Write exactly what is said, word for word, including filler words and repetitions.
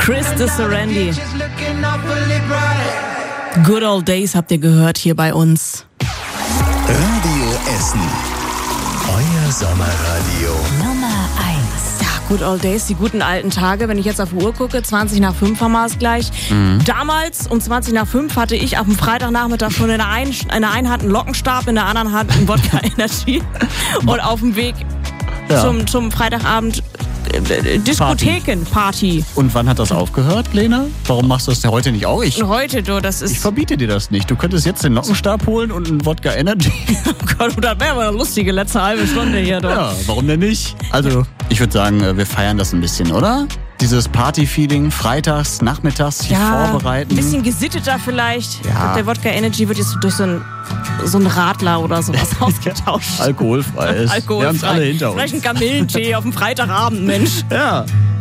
Chris de Serendi. Good Old Days habt ihr gehört hier bei uns. Radio Essen. Euer Sommerradio. Nummer eins. Ja, Good Old Days, die guten alten Tage. Wenn ich jetzt auf die Uhr gucke, zwanzig nach fünf haben wir es gleich. Mhm. Damals um zwanzig nach fünf hatte ich auf dem Freitagnachmittag schon in der einen, in der einen Hand einen Lockenstab, in der anderen Hand einen Wodka Energy. Und auf dem Weg ja. zum, zum Freitagabend äh, Diskothekenparty. Und wann hat das aufgehört, Lena? Warum machst du das denn heute nicht auch? Ich, heute, du, das ist... Ich verbiete dir das nicht. Du könntest jetzt den Lockenstab holen und einen Wodka Energy. Oh Gott, das wäre aber eine lustige letzte halbe Stunde hier, doch. Ja, warum denn nicht? Also, ich würde sagen, wir feiern das ein bisschen, oder? Dieses Party-Feeling, freitags, nachmittags hier ja, vorbereiten. Ein bisschen gesitteter vielleicht. Ja. Der Wodka Energy wird jetzt durch so einen so ein Radler oder sowas ausgetauscht. Alkoholfrei ist. Alkoholfrei. Wir haben es alle hinter uns. Vielleicht ein Kamillentee auf dem Freitagabend, Mensch. Ja.